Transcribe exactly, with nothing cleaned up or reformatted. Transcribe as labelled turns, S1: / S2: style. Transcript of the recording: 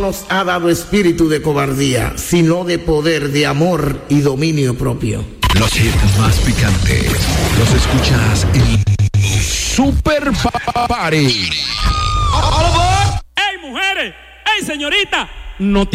S1: nos ha dado espíritu de cobardía, sino de poder, de amor y dominio propio.
S2: Los hits más picantes los escuchas en Super Party.
S3: ¡Ey, mujeres! ¡Ey, señorita! No te